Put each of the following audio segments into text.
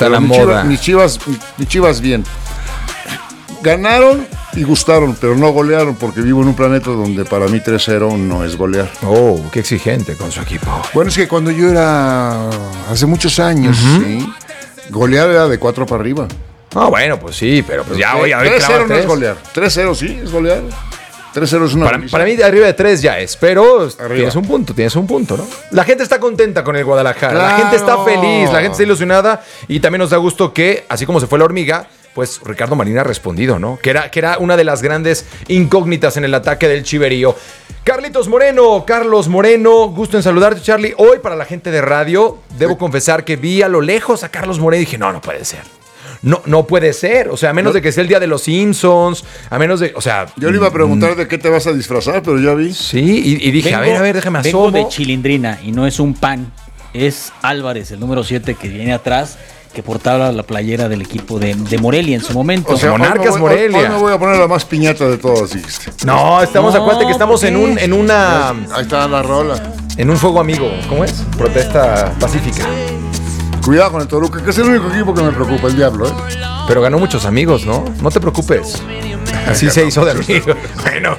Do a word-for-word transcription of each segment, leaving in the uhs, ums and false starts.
Está la mi moda. Chivas, mis Chivas, mis Chivas bien. Ganaron y gustaron, pero no golearon porque vivo en un planeta donde para mí tres cero no es golear. Oh, qué exigente con su equipo. Bueno, es que cuando yo era, hace muchos años, uh-huh. ¿sí? Golear era de cuatro para arriba. Ah, bueno, pues sí, pero pues ya voy a ver. tres cero no es golear. tres cero sí es golear. tres cero es una para, para mí, arriba de tres ya es, pero arriba. tienes un punto, tienes un punto, ¿no? La gente está contenta con el Guadalajara, claro. La gente está feliz, la gente está ilusionada y también nos da gusto que, así como se fue la hormiga, pues Ricardo Marín ha respondido, ¿no? Que era, que era una de las grandes incógnitas en el ataque del Chiverío. Carlitos Moreno, Carlos Moreno, gusto en saludarte, Charlie. Hoy, para la gente de radio, debo sí. confesar que vi a lo lejos a Carlos Moreno y dije, no, no puede ser. No, no puede ser, o sea, a menos no. de que sea el día de los Simpsons, a menos de, o sea... Yo le iba a preguntar mm, de qué te vas a disfrazar, pero ya vi. Sí, y, y dije, vengo, a ver, a ver, déjame asomo. Vengo de Chilindrina y no es un pan, es Álvarez, el número siete que viene atrás, que portaba la playera del equipo de, de Morelia en su momento. O sea, Monarcas hoy me voy, Morelia. Hoy, hoy me voy a poner la más piñata de todas, dijiste. No, estamos, no, acuérdate que estamos en un, en una... Ahí está la rola. En un fuego amigo, ¿cómo es? Protesta pacífica. Cuidado con el Toluca, que es el único equipo que me preocupa, el diablo, ¿eh? Pero ganó muchos amigos, ¿no? No te preocupes. Así se hizo de amigo. Bueno,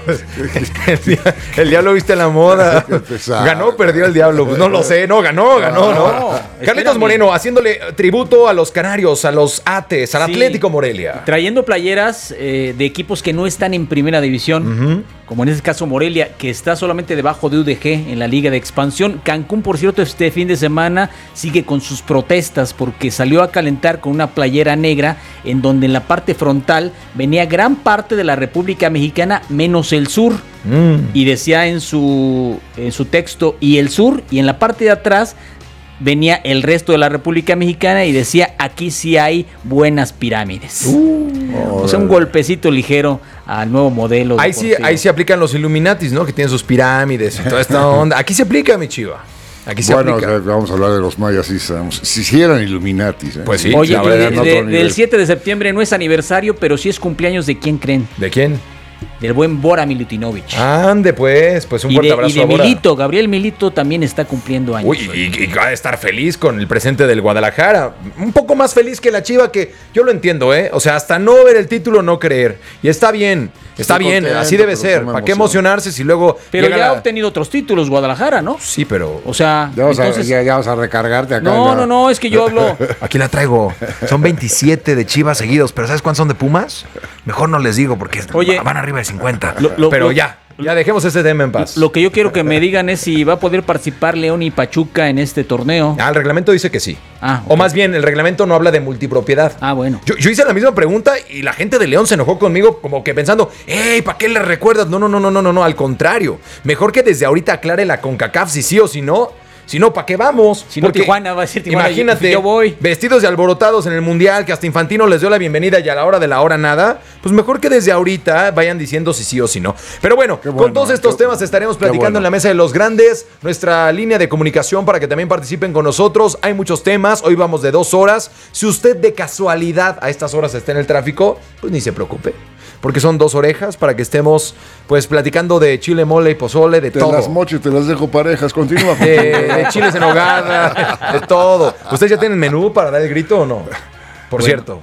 el, el diablo viste la moda. Ganó o perdió el diablo. Pues no lo sé, no, ganó, ganó, ¿no? no Carlitos Moreno haciéndole tributo a los canarios, a los Ates, al sí, Atlético Morelia. Trayendo playeras eh, de equipos que no están en primera división, uh-huh. como en este caso Morelia, que está solamente debajo de U D G en la Liga de Expansión. Cancún, por cierto, este fin de semana sigue con sus protestas porque salió a calentar con una playera negra en donde en la parte frontal venía gran parte de la República Mexicana menos el sur. Mm. Y decía en su, en su texto y el sur, y en la parte de atrás venía el resto de la República Mexicana y decía aquí sí hay buenas pirámides. Uh, o sea, un golpecito ligero al nuevo modelo. Ahí sí, ahí sí aplican los Illuminatis, ¿no? Que tienen sus pirámides y toda esta onda. Aquí se aplica, mi chiva. Aquí se bueno, aplica. O sea, vamos a hablar de los mayas, sí sabemos. Si hicieran Illuminatis. ¿eh? Pues sí. Oye, de, de, del siete de septiembre no es aniversario, pero sí es cumpleaños de quién creen. ¿De quién? Del buen Bora Milutinovic. Ande pues, pues un y fuerte de, abrazo y de a Bora. Milito, Gabriel Milito también está cumpliendo años. Uy, y, y va a estar feliz con el presente del Guadalajara. Un poco más feliz que la Chiva, que yo lo entiendo, ¿eh? O sea, hasta no ver el título, no creer. Y está bien, está Estoy bien, contento, así debe ser. ¿Para qué emocionarse si luego... Pero ya la... ha obtenido otros títulos Guadalajara, ¿no? Sí, pero... O sea, ya vas, entonces... a, ya, ya vas a recargarte acá. No, ya. no, no, es que yo hablo... Aquí la traigo. Son veintisiete de Chivas seguidos, pero ¿sabes cuántos son de Pumas? Mejor no les digo porque Oye, van arriba de cincuenta. Lo, lo, pero lo, ya, ya dejemos ese tema en paz. Lo que yo quiero que me digan es si va a poder participar León y Pachuca en este torneo. Ah, el reglamento dice que sí. Ah, okay. O más bien, el reglamento no habla de multipropiedad. Ah, bueno. Yo, yo hice la misma pregunta y la gente de León se enojó conmigo como que pensando, ¡ey, ¿para qué le recuerdas? No, no, no, no, no, no, no, al contrario. Mejor que desde ahorita aclare la CONCACAF si sí o si no. Si no, ¿para qué vamos? Si no, Tijuana va a decir Tijuana. Imagínate, yo voy. Vestidos de alborotados en el Mundial, que hasta Infantino les dio la bienvenida y a la hora de la hora nada. Pues mejor que desde ahorita vayan diciendo si sí o si no. Pero bueno, bueno con todos estos qué, temas estaremos platicando bueno. en la Mesa de los Grandes. Nuestra línea de comunicación para que también participen con nosotros. Hay muchos temas. Hoy vamos de dos horas. Si usted de casualidad a estas horas está en el tráfico, pues ni se preocupe. Porque son dos orejas para que estemos pues platicando de chile, mole y pozole, de te todo. Te las mocho y te las dejo parejas, continúa. De, de chiles en hogada, de todo. ¿Ustedes ya tienen menú para dar el grito o no? Por bueno, cierto.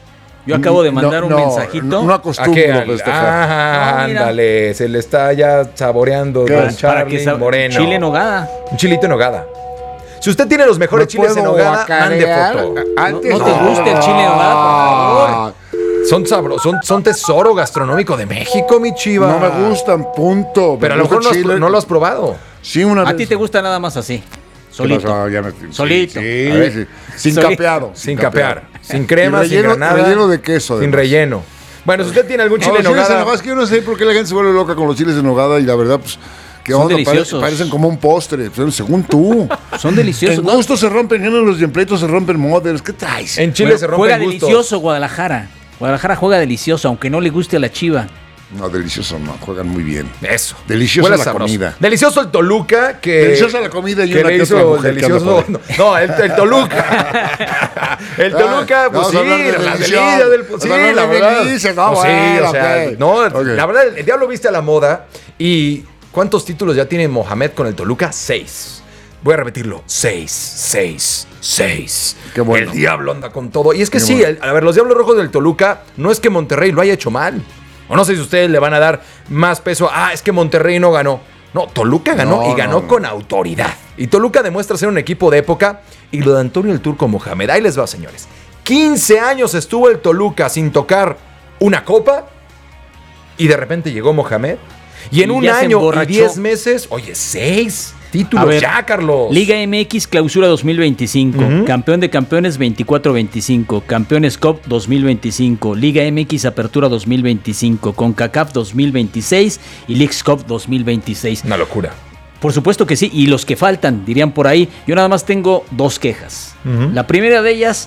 Yo acabo de mandar no, un no, mensajito. No, no acostumbro a festejar. Ah, no, ándale, se le está ya saboreando Don Charlie sab- Moreno. Chile en hogada. Un chilito en hogada. Si usted tiene los mejores chiles en hogada, mande foto. Antes no, no te gusta el chile en hogada, por favor. Son sabrosos, son, son tesoro gastronómico de México, mi Chiva. No me gustan, punto. Pero a lo mejor no, has, no lo has probado. Sí, una a vez. ti te gusta nada más así. Solito. No, ya me, Solito. Sí, sí, sí. Sin Solito. capeado. Sin capear. Sin crema, relleno, sin granada. Relleno de queso. Sin además. relleno. Bueno, si usted tiene algún chile no, en hogada. En es que yo no sé por qué la gente se vuelve loca con los chiles en hogada y la verdad, pues. Que son deliciosos. Pare, parecen como un postre, según tú. Son deliciosos. En gustos se rompen géneros y en pleitos se rompen modelos. ¿Qué traes? En Chile bueno, se rompen juega gustos. Delicioso Guadalajara. Guadalajara juega delicioso, aunque no le guste a la Chiva. No, delicioso no, juegan muy bien. Eso. Deliciosa la sabroso. comida. Delicioso el Toluca que... Deliciosa la comida y que una le que hizo otra mujer delicioso. No, no, el, el Toluca. el Toluca, pues sí, las delicias del... Sí, la verdad. Delicia, no, pues sí, bueno, o sea, okay. no, okay. la verdad, el diablo viste a la moda y... ¿Cuántos títulos ya tiene Mohamed con el Toluca? Seis. Voy a repetirlo. Seis, seis, seis. Qué bueno. El Diablo anda con todo. Y es que Qué sí, bueno. el- a ver, los Diablos Rojos del Toluca, no es que Monterrey lo haya hecho mal. O no sé si ustedes le van a dar más peso. Ah, es que Monterrey no ganó. No, Toluca ganó No, y ganó no, no. con autoridad. Y Toluca demuestra ser un equipo de época. Y lo de Antonio el Turco Mohamed, ahí les va, señores. quince años estuvo el Toluca sin tocar una copa. Y de repente llegó Mohamed. Y en Y un ya se año y emborrachó. diez meses, oye, seis títulos A ver, ya, Carlos. Liga M X Clausura dos mil veinticinco, Ujú. Campeón de Campeones veinticuatro veinticinco, Campeones Cup dos mil veinticinco, Liga M X Apertura dos mil veinticinco, CONCACAF dos mil veintiséis y Leagues Cup dos mil veintiséis. Una locura. Por supuesto que sí, y los que faltan, dirían por ahí. Yo nada más tengo dos quejas. Ujú. La primera de ellas,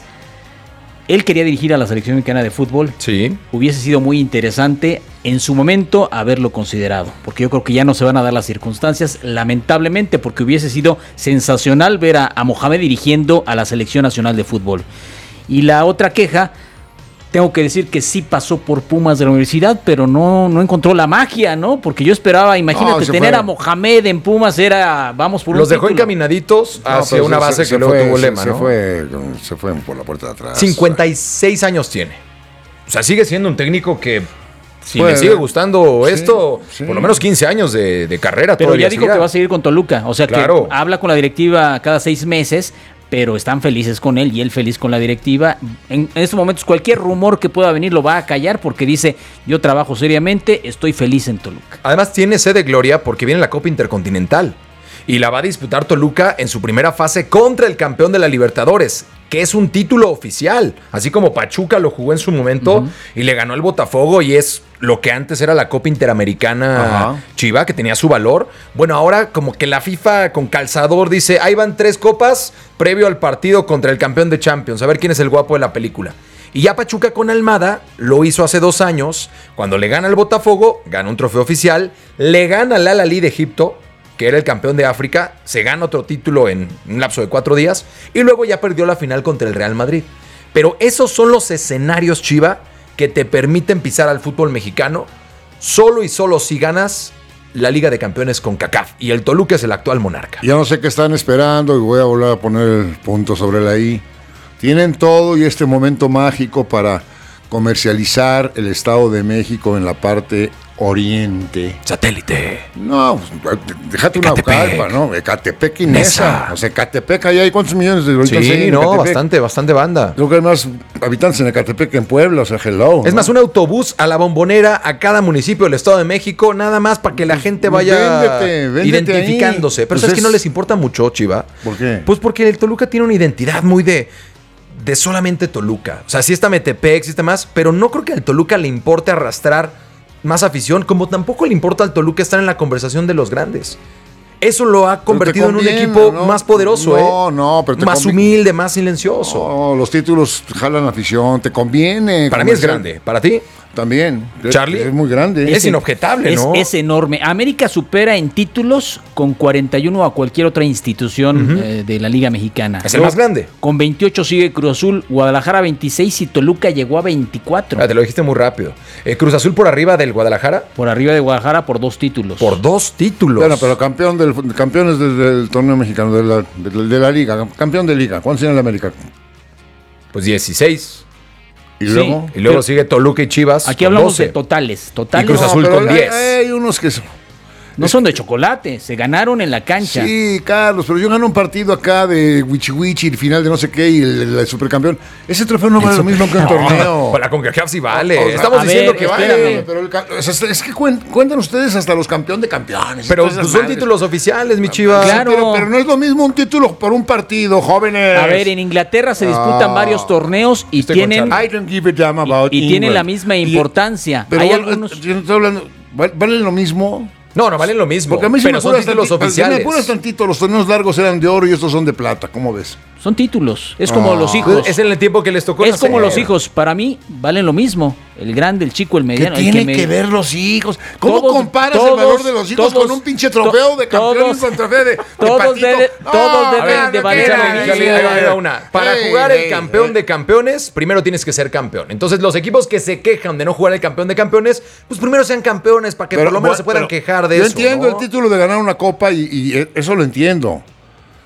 él quería dirigir a la selección mexicana de fútbol. Sí. Hubiese sido muy interesante en su momento haberlo considerado, porque yo creo que ya no se van a dar las circunstancias, lamentablemente, porque hubiese sido sensacional ver a, a Mohamed dirigiendo a la selección nacional de fútbol. Y la otra queja, tengo que decir que sí pasó por Pumas de la universidad, pero no, no encontró la magia, ¿no? Porque yo esperaba, imagínate, No, se tener fue. a Mohamed en Pumas era, vamos por un Los dejó título. encaminaditos No, hacia pero una se- base se- que se luego fue, tuvo se- lema, se ¿no? Fue, se fue por la puerta de atrás. cincuenta y seis años tiene. O sea, sigue siendo un técnico que, si Puede. le sigue gustando Sí, esto, sí. por lo menos quince años de, de carrera. Pero todavía ya dijo seguirá. que va a seguir con Toluca. O sea Claro. que habla con la directiva cada seis meses, pero están felices con él y él feliz con la directiva. En, en estos momentos cualquier rumor que pueda venir lo va a callar porque dice, yo trabajo seriamente, estoy feliz en Toluca. Además tiene sed de gloria porque viene la Copa Intercontinental. Y la va a disputar Toluca en su primera fase contra el campeón de la Libertadores, que es un título oficial. Así como Pachuca lo jugó en su momento uh-huh. y le ganó el Botafogo y es lo que antes era la Copa Interamericana Ajá. Chiva, que tenía su valor. Bueno, ahora como que la FIFA con calzador dice, ahí van tres copas previo al partido contra el campeón de Champions. A ver quién es el guapo de la película. Y ya Pachuca con Almada lo hizo hace dos años. Cuando le gana el Botafogo, gana un trofeo oficial. Le gana al Al-Ahly de Egipto, que era el campeón de África, se gana otro título en un lapso de cuatro días y luego ya perdió la final contra el Real Madrid. Pero esos son los escenarios, Chiva, que te permiten pisar al fútbol mexicano solo y solo si ganas la Liga de Campeones con CONCACAF. Y el Toluca es el actual monarca. Ya no sé qué están esperando y voy a volver a poner el punto sobre la I. Tienen todo y este momento mágico para comercializar el Estado de México en la parte oriente. Satélite. No, pues, déjate una Ecatepec. calpa, ¿no? Ecatepec y Nesa. Nesa. O sea, Ecatepec, ahí hay cuántos millones de habitantes hay Sí, en no, Ecatepec? bastante, bastante banda. Creo que hay más habitantes en Ecatepec que en Puebla, o sea, hello. Es ¿no? más, un autobús a la Bombonera a cada municipio del Estado de México, nada más para que la gente vaya Véndete, véndete identificándose. ahí. Pero Pues ¿sabes es- que no les importa mucho, Chiva? ¿Por qué? Pues porque el Toluca tiene una identidad muy de, de solamente Toluca. O sea, sí está Metepec, sí está más, pero no creo que al Toluca le importe arrastrar más afición, como tampoco le importa al Toluca estar en la conversación de los grandes. Eso lo ha convertido conviene, en un equipo ¿no? más poderoso, No, ¿eh? no, pero te más convi- humilde, más silencioso. No, los títulos jalan afición, te conviene. Para mí es comercial. grande. ¿Para ti? También. Charlie. Es muy grande. Es inobjetable, es, ¿no? Es enorme. América supera en títulos con cuarenta y uno a cualquier otra institución Ujú. eh, de la Liga Mexicana. Es el más grande. Con veintiocho sigue Cruz Azul, Guadalajara veintiséis y Toluca llegó a veinticuatro. Ah, te lo dijiste muy rápido. Eh, Cruz Azul por arriba del Guadalajara Por arriba de Guadalajara por dos títulos. por dos títulos. Bueno, pero campeón del, campeones del, del torneo mexicano, de la, de, de la liga, campeón de liga. ¿Cuántos tiene el América? Pues dieciséis. Y Sí. luego. Y luego Pero- sigue Toluca y Chivas. Aquí con hablamos doce. de totales. Totales Y Cruz no, Azul pero con hay- diez. Hay unos que son. no son de chocolate, se ganaron en la cancha. Sí, Carlos, pero yo gano un partido acá de Wichi Wichi, el final de no sé qué y el, el- el supercampeón. Ese trofeo no vale lo mismo que un torneo. Para la CONCACAF sí vale. O sea, Estamos a diciendo ver, que espérame. vale. Pero el ca- o sea, es que cuen- cuentan ustedes hasta los campeón de campeones. Pero todas esas pues, son madres. títulos oficiales, mi Chiva. Claro. Pero, pero no es lo mismo un título por un partido, jóvenes. A ver, en Inglaterra se disputan Ah. varios torneos y Estoy con tienen Charlie. I don't give a damn about y tienen England. la misma Y- importancia. Pero Hay bueno, algunos yo no estoy hablando, ¿val- ¿valen lo mismo? No, no valen lo mismo. Porque a mí si pero me son apuras títulos tantito- si me oficiales. apuras tantito, los torneos largos eran de oro y estos son de plata, ¿cómo ves? son títulos, es como Ah. los hijos. Es en el tiempo que les tocó Es nacer. como los hijos, para mí valen lo mismo. El grande, el chico, el ¿Qué mediano. el tienen me- que ver los hijos? ¿Cómo Todos- comparas el todos- valor de los hijos todos- con un pinche trofeo de campeón todos- con trofeo de, de todos patito? debe- todos deben man, de no valer queda lo ahí. mismo. Charlie, ahí va, ahí va una. Para Ey, jugar el ey, campeón ey. de campeones, primero tienes que ser campeón. Entonces, los equipos que se quejan de no jugar el campeón de campeones, pues primero sean campeones para que Pero, por lo menos bueno, se puedan pero quejar de yo eso. entiendo ¿no? el título de ganar una copa y, y eso lo entiendo.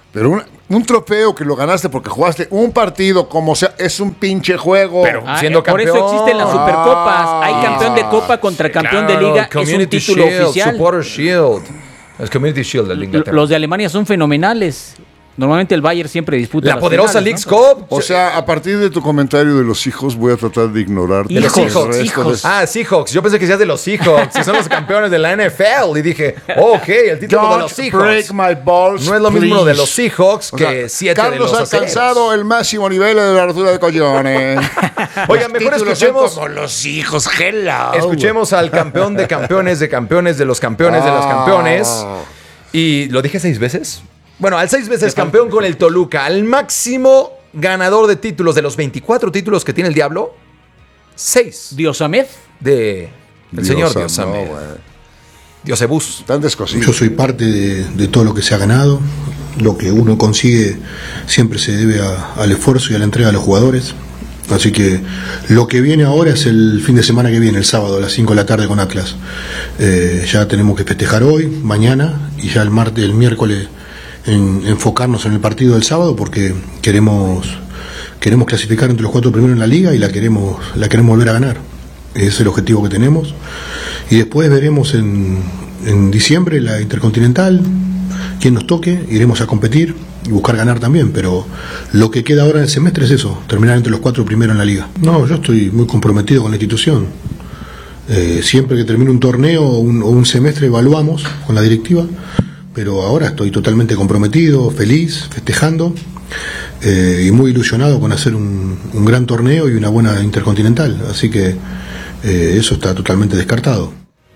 Pero un, un trofeo que lo ganaste porque jugaste un partido, como sea, es un pinche juego. Pero Ah, siendo eh, por campeón. eso existen las supercopas. Hay Ah, campeón de copa contra campeón Claro, de liga. Es un Community título Shield, oficial. Supporter Shield. Es Community Shield de la Inglaterra. Los de Alemania son fenomenales. Normalmente el Bayern siempre disputa La las poderosa finales, Leagues ¿no? Cup. O sea, a partir de tu comentario de los hijos, voy a tratar de ignorar De los todo el hijos, resto hijos. de- Ah, Seahawks. Yo pensé que seas de los Seahawks. Si son los campeones de la N F L. Y dije, ok, el título de Don't los Seahawks. break my balls, No es lo mismo de please. los Seahawks O que sea, siete de Carlos los ha acereros. alcanzado el máximo nivel de la rotura de collones. Oigan, mejor Títulos son escuchemos, como los hijos, hello. escuchemos al campeón de campeones de campeones de los campeones de los campeones. Y lo dije seis veces. Bueno, al seis veces campeón con el Toluca, al máximo ganador de títulos de los veinticuatro títulos que tiene el Diablo. Seis Diosamed. de el señor Dios, no, Diosamed. güey. Diosebus. Tan descosido. Yo soy parte de, de todo lo que se ha ganado. Lo que uno consigue siempre se debe a- al esfuerzo y a la entrega de los jugadores. Así que lo que viene ahora es el fin de semana que viene, el sábado a las cinco de la tarde con Atlas. Eh, ya tenemos que festejar hoy, mañana y ya el martes, el miércoles en, enfocarnos en el partido del sábado porque queremos queremos clasificar entre los cuatro primeros en la liga y la queremos la queremos volver a ganar. Ese es el objetivo que tenemos. Y después veremos en, en diciembre la Intercontinental, quién nos toque, iremos a competir y buscar ganar también, pero lo que queda ahora en el semestre es eso, terminar entre los cuatro primeros en la liga. No, yo estoy muy comprometido con la institución. Eh, siempre que termine un torneo o un, o un semestre evaluamos con la directiva, pero ahora estoy totalmente comprometido, feliz, festejando eh, y muy ilusionado con hacer un, un gran torneo y una buena Intercontinental, así que eh, eso está totalmente descartado.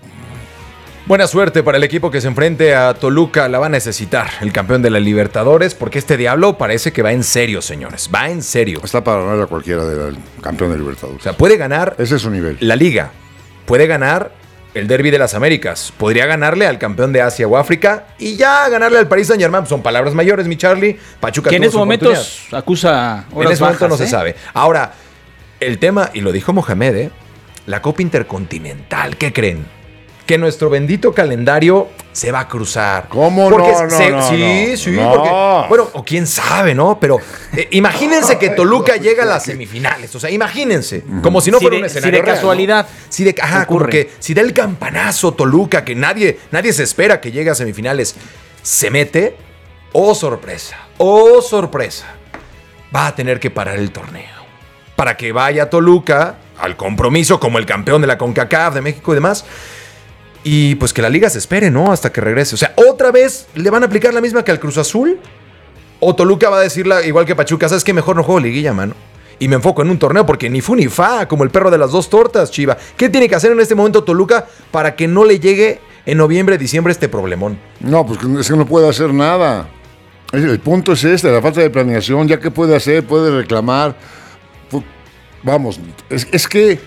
Buena suerte para el equipo que se enfrente a Toluca. La va a necesitar el campeón de la Libertadores porque este Diablo parece que va en serio, señores. Va en serio. Está para ganar a cualquiera del campeón de O Libertadores. sea, puede ganar Ese es su nivel. la Liga. Puede ganar el Derby de las Américas. Podría ganarle al campeón de Asia o África. Y ya ganarle al Paris Saint-Germain. Son palabras mayores, mi Charlie. Pachuca Que en tuvo estos su momentos oportunidad. acusa En horas ese momento bajas, no se ¿eh? sabe. Ahora, el tema, y lo dijo Mohamed, ¿eh? La Copa Intercontinental. ¿Qué creen? Que nuestro bendito calendario se va a cruzar. ¿Cómo Porque no, no, se- no, Sí, no. sí, No. porque, bueno, o quién sabe, ¿no? Pero eh, imagínense que Toluca llega a las semifinales. O sea, imagínense. Como si no Si fuera de- un si escenario de real, ¿no? casualidad Si de, ajá, como ocurre. que si da el campanazo Toluca, que nadie, nadie se espera que llegue a semifinales, se mete, oh sorpresa, oh sorpresa, va a tener que parar el torneo. Para que vaya Toluca al compromiso como el campeón de la CONCACAF, de México y demás. Y pues que la liga se espere, ¿no? Hasta que regrese. O sea, otra vez le van a aplicar la misma que al Cruz Azul. O Toluca va a decirla igual que Pachuca, ¿sabes qué? Mejor no juego liguilla, mano. Y me enfoco en un torneo porque ni fu ni fa, como el perro de las dos tortas, Chiva. ¿Qué tiene que hacer en este momento Toluca para que no le llegue en noviembre, diciembre este problemón? No, pues es que no puede hacer nada. Es- El punto es este, la falta de planeación. Ya que puede hacer, puede reclamar. Pu- Vamos, es, es que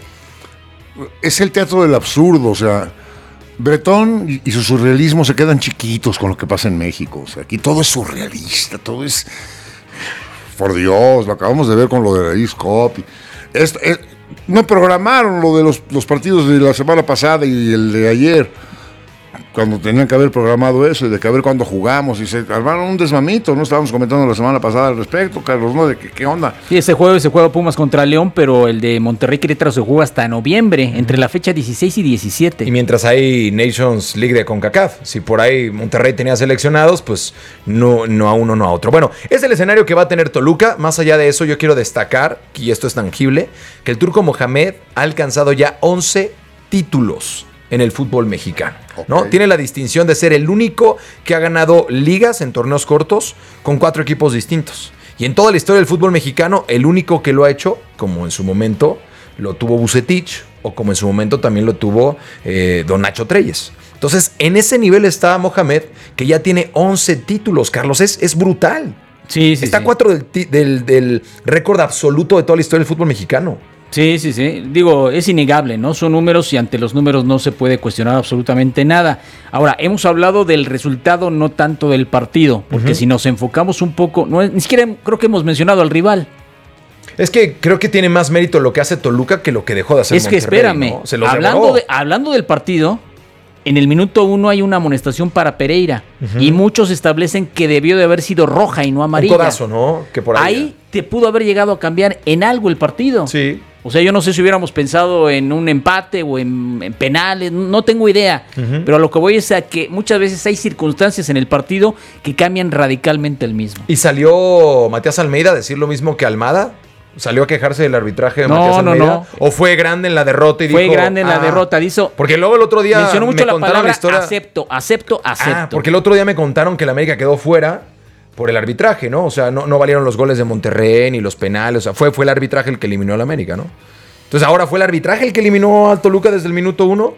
es el teatro del absurdo. O sea, Bretón y, y su surrealismo se quedan chiquitos con lo que pasa en México. O sea, aquí todo es surrealista, todo es... Por Dios, lo acabamos de ver con lo de la Leagues Cup. Es- es- no programaron lo de los, los partidos de la semana pasada y el de ayer, cuando tenían que haber programado eso y de que a ver cuándo jugamos, y se armaron un desmamito, ¿no? Estábamos comentando la semana pasada al respecto, Carlos, ¿no? De que, qué onda. Sí, ese juego se juega Pumas contra León, pero el de Monterrey Querétaro se juega hasta noviembre, entre la fecha dieciséis y diecisiete. Y mientras hay Nations League de CONCACAF, si por ahí Monterrey tenía seleccionados, pues no, no a uno, no a otro. Bueno, es el escenario que va a tener Toluca. Más allá de eso, yo quiero destacar, y esto es tangible, que el turco Mohamed ha alcanzado ya once títulos en el fútbol mexicano, ¿no? Ok. Tiene la distinción de ser el único que ha ganado ligas en torneos cortos con cuatro equipos distintos. Y en toda la historia del fútbol mexicano, el único que lo ha hecho, como en su momento lo tuvo Vucetich, o como en su momento también lo tuvo eh, Don Nacho Treyes. Entonces, en ese nivel está Mohamed, que ya tiene once títulos, Carlos. Es, es brutal. Sí, sí, está a sí. cuatro del, ti- del, del récord absoluto de toda la historia del fútbol mexicano. Sí, sí, sí. Digo, es innegable, ¿no? Son números y ante los números no se puede cuestionar absolutamente nada. Ahora, hemos hablado del resultado, no tanto del partido, porque si nos enfocamos un poco, no es- ni siquiera creo que hemos mencionado al rival. Es que creo que tiene más mérito lo que hace Toluca que lo que dejó de hacer Es que Monterrey, espérame, ¿no? Se los hablando, devoró. de, hablando del partido, en el minuto uno hay una amonestación para Pereira uh-huh. y muchos establecen que debió de haber sido roja y no amarilla. Un codazo, ¿no? Que por ahí, ahí te pudo haber llegado a cambiar en algo el partido. Sí. O sea, yo no sé si hubiéramos pensado en un empate o en, en penales, no tengo idea. Uh-huh. Pero a lo que voy es a que muchas veces hay circunstancias en el partido que cambian radicalmente el mismo. ¿Y salió Matías Almeida a decir lo mismo que Almada? ¿Salió a quejarse del arbitraje de no, Matías Almeida? No, no. ¿O fue grande en la derrota y fue dijo... Fue grande en ah, la derrota, dijo... Porque luego el otro día mencionó mucho me la contaron palabra la historia... acepto, acepto, acepto. Ah, porque el otro día me contaron que el América quedó fuera por el arbitraje, ¿no? O sea, no, no valieron los goles de Monterrey ni los penales. O sea, fue, fue el arbitraje el que eliminó al América, ¿no? Entonces, ¿ahora fue el arbitraje el que eliminó al Toluca desde el minuto uno?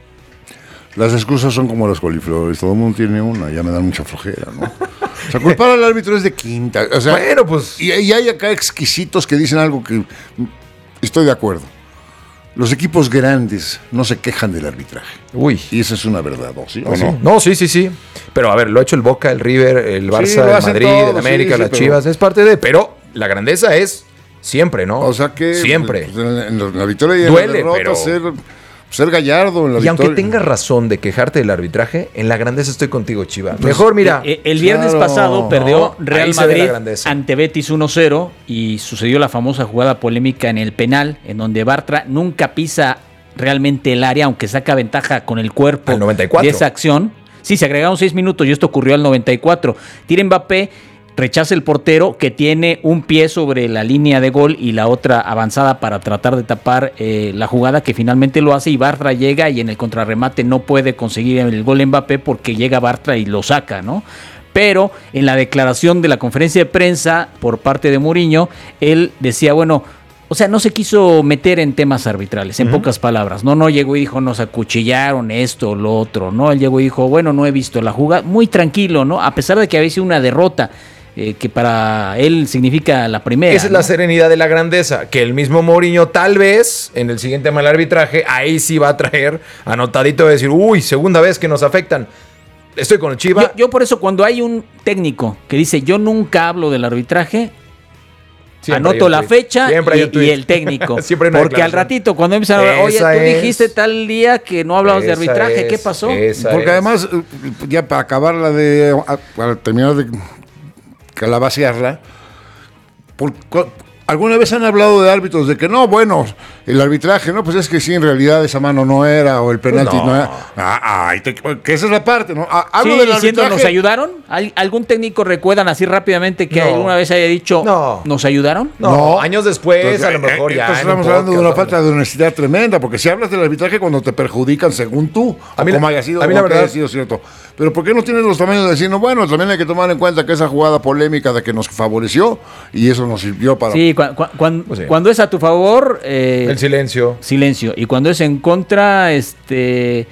Las excusas son como las coliflores, todo el mundo tiene una, ya me da mucha flojera, ¿no? O sea, culpar al árbitro es de quinta. O sea, bueno, pues... Y, y hay acá exquisitos que dicen algo que estoy de acuerdo. Los equipos grandes no se quejan del arbitraje. Uy. Y esa es una verdad, ¿no? ¿Sí o ¿Sí? no? No, sí, sí, sí. Pero a ver, lo ha hecho el Boca, el River, el Barça, sí, el Madrid, todo, el América, sí, sí, las pero... Chivas, es parte de... Pero la grandeza es siempre, ¿no? O sea que... Siempre. Pues, en, la, en la victoria y en duele, la derrota, pero... ser, ser gallardo en la y victoria. aunque tengas razón de quejarte del arbitraje, en la grandeza estoy contigo, Chiva. Pues, Mejor, mira... El, el viernes claro, pasado perdió no, Real Madrid la ante Betis uno cero y sucedió la famosa jugada polémica en el penal, en donde Bartra nunca pisa realmente el área, aunque saca ventaja con el cuerpo al noventa y cuatro. De esa acción. Sí, se agregaron seis minutos y esto ocurrió al noventa y cuatro. Tira Mbappé, rechaza el portero que tiene un pie sobre la línea de gol y la otra avanzada para tratar de tapar eh, la jugada, que finalmente lo hace y Bartra llega y en el contrarremate no puede conseguir el gol Mbappé porque llega Bartra y lo saca, ¿no? Pero en la declaración de la conferencia de prensa por parte de Mourinho, él decía, bueno... O sea, no se quiso meter en temas arbitrales, en uh-huh. pocas palabras. No, no llegó y dijo, nos acuchillaron esto o lo otro. No, él llegó y dijo, bueno, no he visto la jugada. Muy tranquilo, ¿no? A pesar de que había sido una derrota, eh, que para él significa la primera. Esa es ¿no? la serenidad de la grandeza, que el mismo Mourinho tal vez, en el siguiente mal arbitraje, ahí sí va a traer anotadito de decir, uy, segunda vez que nos afectan. Estoy con el Chiva. Yo, yo por eso, cuando hay un técnico que dice, yo nunca hablo del arbitraje... Siempre anoto la fecha y, y el técnico. Porque al ratito, cuando empiezan a hablar, oye, tú es, dijiste tal día que no hablabas de arbitraje, es, ¿qué pasó? Porque es. Además, ya para acabarla de. Para terminar de calabacearla, por, ¿alguna vez han hablado de árbitros de que no, bueno, el arbitraje, no, pues es que sí, en realidad esa mano no era o el penalti pues no. no era? Ah, ay, te, que esa es la parte, ¿no? Hablo sí, del diciendo, arbitraje. ¿nos ayudaron? ¿Algún técnico recuerdan así rápidamente que no. alguna vez haya dicho, no. ¿nos ayudaron? No, no. años después, entonces, a lo mejor eh, ya. Entonces estamos hablando de una falta de honestidad tremenda, porque si hablas del arbitraje cuando te perjudican según tú, a mí como la, haya sido, a mí la verdad, haya sido cierto. Pero ¿por qué no tienes los tamaños de decir, no, bueno, también hay que tomar en cuenta que esa jugada polémica de que nos favoreció y eso nos sirvió para... Sí, cu- cu- cu- pues sí. cuando es a tu favor... Eh, el silencio. Silencio. Y cuando es en contra, este...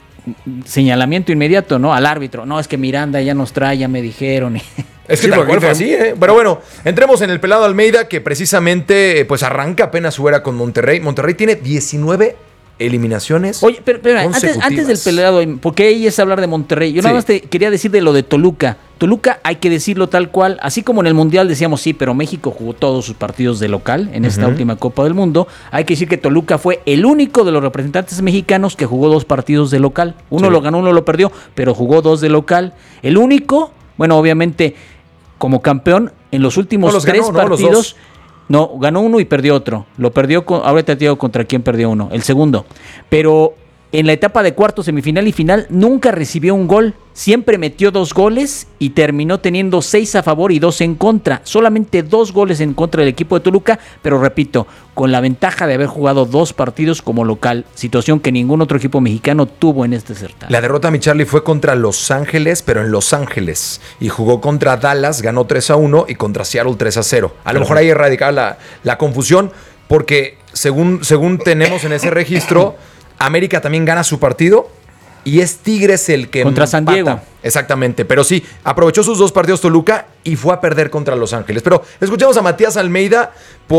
señalamiento inmediato, ¿no? Al árbitro. No, es que Miranda ya nos trae, ya me dijeron. Es que sí, tal cual fue así, ¿eh? Pero bueno, entremos en el pelado Almeida, que precisamente pues arranca apenas su era con Monterrey. Monterrey tiene diecinueve eliminaciones. Oye, pero, pero antes, antes del pelado, porque ahí es hablar de Monterrey. Yo sí. nada más te quería decir de lo de Toluca. Toluca hay que decirlo tal cual, así como en el Mundial decíamos sí, pero México jugó todos sus partidos de local en esta uh-huh. última Copa del Mundo. Hay que decir que Toluca fue el único de los representantes mexicanos que jugó dos partidos de local. Uno sí. lo ganó, uno lo perdió, pero jugó dos de local. El único, bueno, obviamente como campeón en los últimos no los tres ganó, partidos. No, No, ganó uno y perdió otro. Lo perdió, con, ahorita te digo contra quién perdió uno, el segundo. Pero en la etapa de cuarto, semifinal y final nunca recibió un gol. Siempre metió dos goles y terminó teniendo seis a favor y dos en contra. Solamente dos goles en contra del equipo de Toluca, pero repito, con la ventaja de haber jugado dos partidos como local, situación que ningún otro equipo mexicano tuvo en este certamen. La derrota, mi Charlie, fue contra Los Ángeles, pero en Los Ángeles. Y jugó contra Dallas, ganó tres a uno y contra Seattle tres a cero. A lo mejor ahí erradicaba la, la confusión, porque según, según tenemos en ese registro, América también gana su partido y es Tigres el que contra San Diego. Pata. Exactamente, pero sí, aprovechó sus dos partidos Toluca y fue a perder contra Los Ángeles. Pero escuchamos a Matías Almeida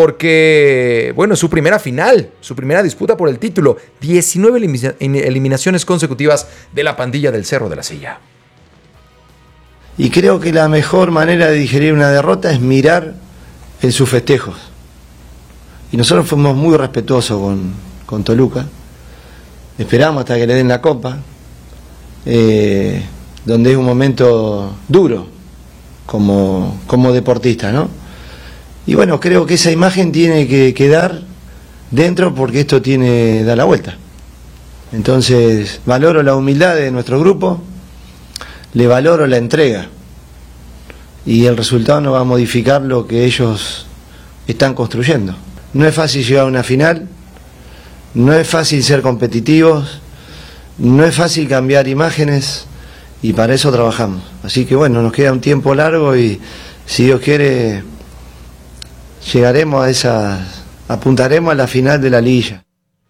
porque, bueno, es su primera final, su primera disputa por el título. diecinueve elimina- eliminaciones consecutivas de la pandilla del Cerro de la Silla. Y creo que la mejor manera de digerir una derrota es mirar en sus festejos. Y nosotros fuimos muy respetuosos con, con Toluca. Esperamos hasta que le den la copa. eh, donde es un momento duro como, como deportista, ¿no? Y bueno, creo que esa imagen tiene que quedar dentro porque esto tiene da la vuelta. Entonces valoro la humildad de nuestro grupo, le valoro la entrega y el resultado no va a modificar lo que ellos están construyendo. No es fácil llegar a una final, no es fácil ser competitivos, no es fácil cambiar imágenes y para eso trabajamos. Así que bueno, nos queda un tiempo largo y si Dios quiere llegaremos a esa, apuntaremos a la final de la liguilla.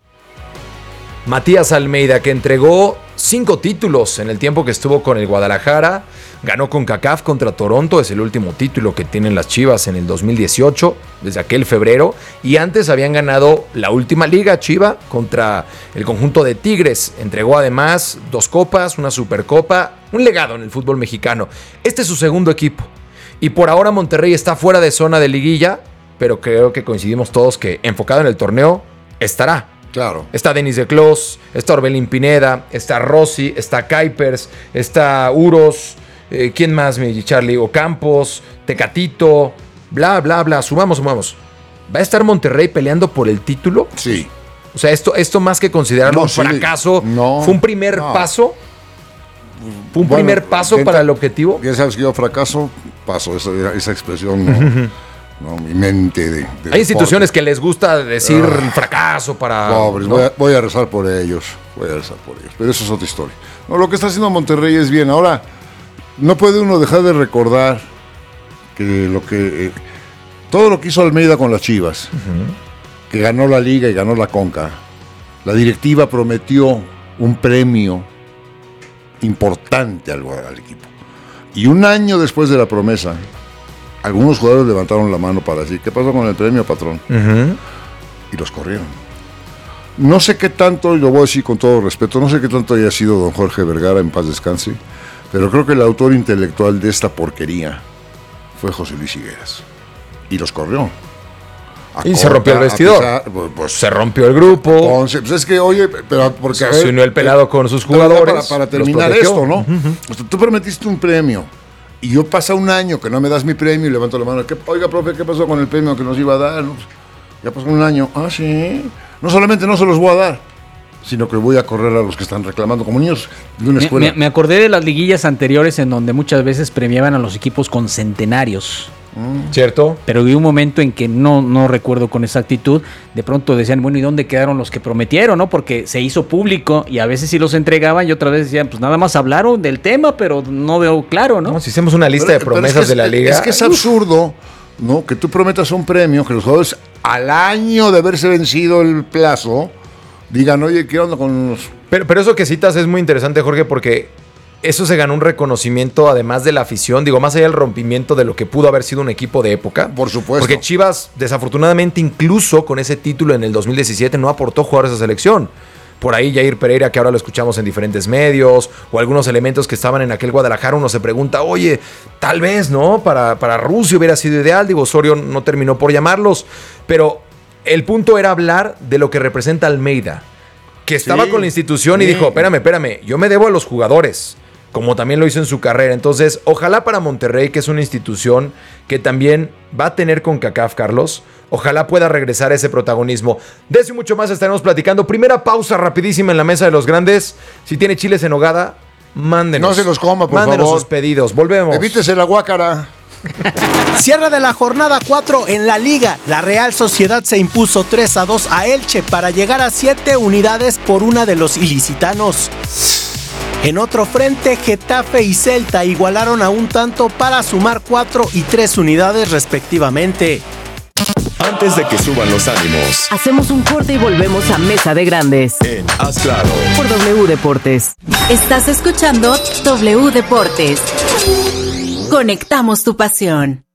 Matías Almeida, que entregó cinco títulos en el tiempo que estuvo con el Guadalajara, ganó con CONCACAF contra Toronto, es el último título que tienen las Chivas en el dos mil dieciocho, desde aquel febrero, y antes habían ganado la última liga Chiva contra el conjunto de Tigres. Entregó además dos copas, una supercopa, un legado en el fútbol mexicano. Este es su segundo equipo, y por ahora Monterrey está fuera de zona de liguilla, pero creo que coincidimos todos que enfocado en el torneo estará. Claro. Está Denis de Clos, está Orbelín Pineda, está Rossi, está Kuipers, está Uros, eh, ¿quién más, mi Charlie? Ocampos, Tecatito, bla, bla, bla. Sumamos, sumamos. ¿Va a estar Monterrey peleando por el título? Sí. O sea, esto, esto más que considerarlo No, un sí. fracaso, No, fue un primer no. paso. Fue un Bueno, primer paso gente- para el objetivo. Ya sabes que yo fracaso, paso, esa, esa expresión, no, no, mi mente de... de Hay instituciones deporte. que les gusta decir Ah, fracaso para... Pobres, ¿no? voy, a, voy a rezar por ellos, voy a rezar por ellos, pero eso es otra historia. No, lo que está haciendo Monterrey es bien. Ahora, no puede uno dejar de recordar que lo que eh, todo lo que hizo Almeida con las Chivas, que ganó la Liga y ganó la Conca, la directiva prometió un premio importante al, al equipo. Y un año después de la promesa, algunos jugadores levantaron la mano para decir, ¿qué pasó con el premio, patrón? Ujú. Y los corrieron. No sé qué tanto, y lo voy a decir con todo respeto, no sé qué tanto haya sido don Jorge Vergara, en paz descanse, pero creo que el autor intelectual de esta porquería fue José Luis Higueras. Y los corrió. A Y se corta, rompió el a vestidor. pesar, pues, pues, Se rompió el grupo. Ponce, pues es que, oye, pero porque... a Se ver, unió el pelado con sus pero ya jugadores, Para, para los terminar protegió. esto, ¿no? O sea, tú prometiste un premio y yo pasa un año que no me das mi premio y levanto la mano. ¿Qué, oiga, profe, ¿qué pasó con el premio que nos iba a dar? No, pues, ya pasó un año. Ah, sí. No solamente no se los voy a dar, sino que voy a correr a los que están reclamando como niños de una Me, escuela. me- me acordé de las liguillas anteriores en donde muchas veces premiaban a los equipos con centenarios. ¿Cierto? Pero hubo un momento en que no, no recuerdo con exactitud, de pronto decían, bueno, ¿y dónde quedaron los que prometieron? ¿No? Porque se hizo público y a veces sí los entregaban y otras veces decían, pues nada más hablaron del tema, pero no veo claro, ¿no? No, si hacemos una lista Pero- de pero promesas es que es- de la liga. Es que es absurdo, ¿no? Que tú prometas un premio, que los jugadores al año de haberse vencido el plazo digan, oye, ¿qué onda con los... Pero, pero eso que citas es muy interesante, Jorge, porque eso se ganó un reconocimiento además de la afición, digo, más allá del rompimiento de lo que pudo haber sido un equipo de época. Por supuesto. Porque Chivas, desafortunadamente, incluso con ese título en el dos mil diecisiete, no aportó jugadores a selección. Por ahí Jair Pereira, que ahora lo escuchamos en diferentes medios, o algunos elementos que estaban en aquel Guadalajara, uno se pregunta, oye, tal vez, ¿no? Para, para Rusia hubiera sido ideal, digo, Osorio no terminó por llamarlos, pero el punto era hablar de lo que representa Almeida, que estaba Sí, con la institución y sí. dijo, espérame, espérame, yo me debo a los jugadores, como también lo hizo en su carrera. Entonces, ojalá para Monterrey, que es una institución que también va a tener CONCACAF, Carlos, ojalá pueda regresar a ese protagonismo. De eso y mucho más estaremos platicando. Primera pausa rapidísima en la mesa de los grandes. Si tiene chiles en hogada, mándenos. No se los coma, por mándenos favor. sus pedidos. Volvemos. Evítese la guácara. Cierre de la jornada cuatro en la Liga. La Real Sociedad se impuso tres a dos a Elche para llegar a siete unidades por una de los ilicitanos. En otro frente, Getafe y Celta igualaron a un tanto para sumar cuatro y tres unidades respectivamente. Antes de que suban los ánimos, Hacemos un corte y volvemos a Mesa de Grandes en Haz Claro. por W Deportes. Estás escuchando W Deportes. Conectamos tu pasión.